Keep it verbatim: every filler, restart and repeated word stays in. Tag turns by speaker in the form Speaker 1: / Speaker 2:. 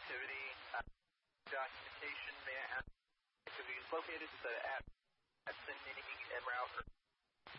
Speaker 1: activity uh, documentation. May I ask activity is located? Is that at, at sending en route? Or